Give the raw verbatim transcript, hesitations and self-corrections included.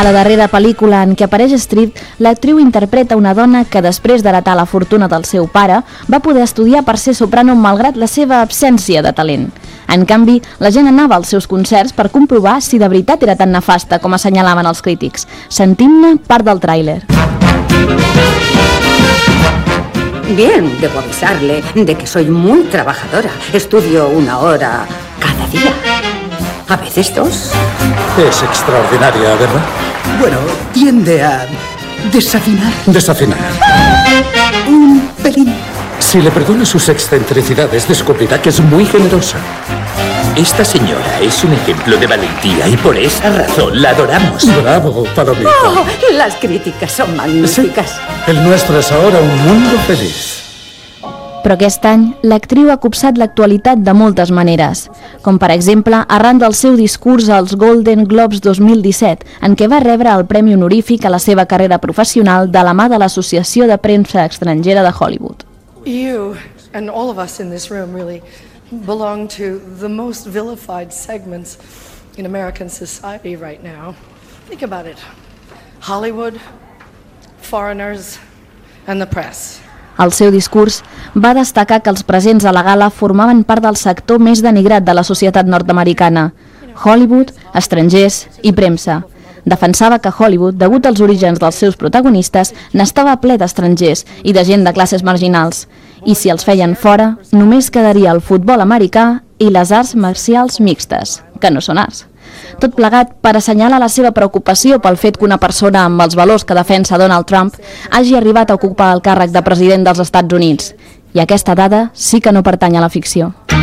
A la darrera pel·lícula en què apareix Streep, l'actriu interpreta una dona que després d'heretar la fortuna del seu pare va poder estudiar per ser soprano malgrat la seva absència de talent. En canvi, la gent anava als seus concerts per comprovar si de veritat era tan nefasta com assenyalaven els crítics. Sentim-ne part del tràiler. Bien, debo avisarle de que soy muy trabajadora. Estudio una hora cada día. A veces dos. Es extraordinaria, ¿verdad? Bueno, tiende a desafinar. Desafinar. Un pelín. Si le perdono sus excentricidades, descubrirá que es muy generosa. Esta señora es un ejemplo de valentía y por esa razón la adoramos. Bravo, Palomita. Oh, las críticas son magníficas. Sí, el nuestro es ahora un mundo feliz. Però aquest any, l'actriu ha copsat l'actualitat de moltes maneres, com per exemple arran del seu discurs als Golden Globes dos mil disset, en què va rebre el premi honorífic a la seva carrera professional de la mà de l'Associació de Premsa Estrangera de Hollywood. You and all of us in this room really belong to the most vilified segments in American society right now. Think about it. Hollywood, foreigners, and the press. Al seu discurs va destacar que els presents a la gala formaven part del sector més denigrat de la societat nord-americana: Hollywood, estrangers i premsa. Defensava que Hollywood, degut als orígens dels seus protagonistes, n'estava ple d'estrangers i de gent de classes marginals. I si els feien fora, només quedaria el futbol americà i les arts marcials mixtes, que no són arts. Tot plegat per assenyalar la seva preocupació pel fet que una persona amb els valors que defensa Donald Trump hagi arribat a ocupar el càrrec de president dels Estats Units. I aquesta dada sí que no pertany a la ficció.